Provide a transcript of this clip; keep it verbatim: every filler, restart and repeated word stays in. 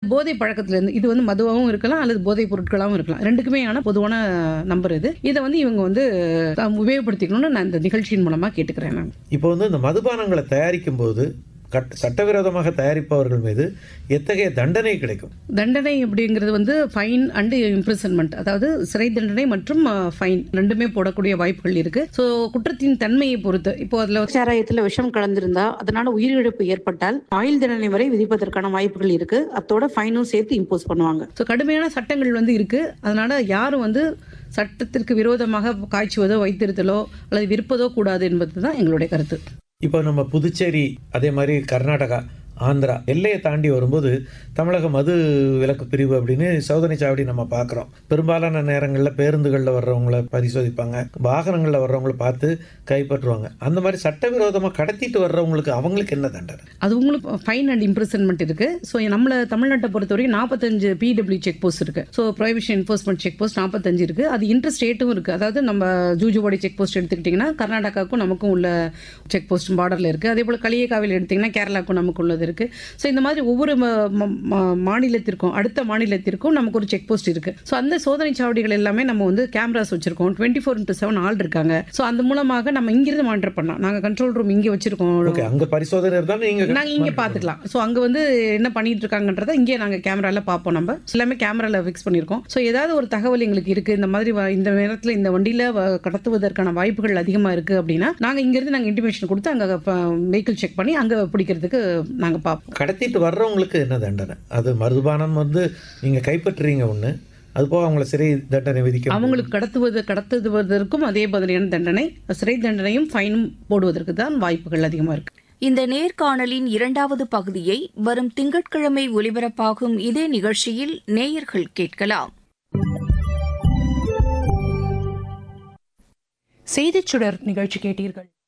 போதை பழக்கத்திலிருந்து இது வந்து மதுவாகவும் இருக்கலாம் அல்லது போதைப் பொருட்களாகவும் இருக்கலாம். ரெண்டுக்குமே ஆன பொதுவான நம்பர் இது. இதை வந்து இவங்க வந்து தாம் உபயோகப்படுத்திக்கணும்னு நான் இந்த நிகழ்ச்சியின் மூலமா கேட்டுக்கிறேன். நான் இப்போ வந்து இந்த மதுபானங்களை தயாரிக்கும் போது கட் சட்டவிரோதமாக தயாரிப்பவர்கள் மீது எத்தகைய தண்டனை கிடைக்கும்? தண்டனை அப்படிங்கிறது வந்து ஃபைன் அண்ட் இம்ப்ரிசன்மெண்ட், அதாவது சிறை தண்டனை மற்றும் ஃபைன் ரெண்டுமே போடக்கூடிய வாய்ப்புகள் இருக்கு. ஸோ குற்றத்தின் தன்மையை பொறுத்து இப்போ அதுல சாராயத்தில் விஷம் கலந்திருந்தா அதனால உயிரிழப்பு ஏற்பட்டால் ஆயுள் தண்டனை வரை விதிப்பதற்கான வாய்ப்புகள் இருக்கு. அதோட ஃபைனும் சேர்த்து இம்போஸ் பண்ணுவாங்க. ஸோ கடுமையான சட்டங்கள் வந்து இருக்கு. அதனால யாரும் வந்து சட்டத்திற்கு விரோதமாக காய்ச்சுவதோ வைத்திருத்தலோ அல்லது விற்பதோ கூடாது என்பது தான் எங்களுடைய கருத்து. இப்போ நம்ம புதுச்சேரி அதே மாதிரி கர்நாடகா ஆந்திரா எல்லையை தாண்டி வரும்போது தமிழக மது விலக்கு பிரிவு அப்படின்னு சோதனை சாவடி நம்ம பார்க்குறோம். பெரும்பாலான நேரங்களில் பேருந்துகளில் வர்றவங்கள பரிசோதிப்பாங்க, வாகனங்களில் வர்றவங்கள பார்த்து கைப்பற்றுவாங்க. அந்த மாதிரி சட்டவிரோதமாக கடத்திட்டு வர்றவங்களுக்கு அவங்களுக்கு என்ன தண்டனை? அது உங்களுக்கு ஃபைன் அண்ட் இம்ப்ரிசன்மெண்ட் இருக்கு. ஸோ நம்மள தமிழ்நாட்டை பொறுத்த வரைக்கும் நாற்பத்தஞ்சு பிடபிள்யூ செக் போஸ்ட் இருக்கு. So prohibition enforcement check post நாற்பத்தஞ்சு இருக்கு. அது இன்டர் ஸ்டேட்டும் இருக்கு. அதாவது நம்ம ஜூஜுவாடி செக் போஸ்ட் எடுத்துக்கிட்டிங்கன்னா கர்நாடகாவுக்கும் நமக்கும் உள்ள செக் போஸ்ட் பார்டர்ல இருக்கு. அதே போல களியக்காவில் எடுத்தீங்கன்னா கேரளாவுக்கும் நமக்கு உள்ளது இருக்கு. ஸோ இந்த மாதிரி ஒவ்வொரு மாநிலத்திற்கும் அடுத்த மாநிலத்திற்கும் நமக்கு ஒரு செக் போஸ்ட் இருக்கு. ஸோ அந்த சோதனை சாவடிகள் எல்லாமே நம்ம வந்து கேமராஸ் வச்சிருக்கோம். டுவெண்ட்டி ஃபோர் இன்டூ செவன் ஆள் இருக்காங்க. ஸோ அந்த மூலமாக நம்ம இங்கிருந்து மானிட்டர் பண்ணலாம். நாங்கள் கண்ட்ரோல் ரூம் இங்கே வச்சிருக்கோம். அங்க பரிசோதனை இருந்தால் நீங்க நாங்கள் இங்கே பார்த்துக்கலாம். ஸோ அங்கே வந்து என்ன பண்ணிட்டு இருக்காங்கன்றதை இங்கே நாங்கள் கேமரால பார்ப்போம். நம்ம எல்லாமே கேமரால ஃபிக்ஸ் பண்ணியிருக்கோம். ஸோ ஏதாவது ஒரு தகவல் எங்களுக்கு இருக்கு, இந்த மாதிரி இந்த நேரத்தில் இந்த வண்டியில கடத்துவதற்கான வாய்ப்புகள் அதிகமாக இருக்கு அப்படின்னா நாங்கள் இங்கிருந்து நாங்கள் இன்டிமேஷன் கொடுத்து அங்கே வெஹிக்கிள் செக் பண்ணி அங்கே பிடிக்கிறதுக்கு நாங்கள் பார்ப்போம். கடத்திட்டு வர்றவங்களுக்கு என்ன தண்டனை? அது மதுபானம் வந்து நீங்க கைப்பற்றுறீங்க ஒண்ணு, அது போக அவங்கள சிறை தண்டனை விதிக்க அவங்களுக்கு கடத்துவது கடத்துவதற்கும் அதே மாதிரியான தண்டனை, சிறை தண்டனையும் ஃபைனும் போடுவதற்கு தான் வாய்ப்புகள் அதிகமாக இருக்கு. இந்த நேர்காணலின் இரண்டாவது பகுதியை வரும் திங்கட்கிழமை ஒலிபரப்பாகும் இதே நிகழ்ச்சியில் நேயர்கள் கேட்கலாம். செய்திச் சுடர் நிகழ்ச்சி கேட்டீர்கள்.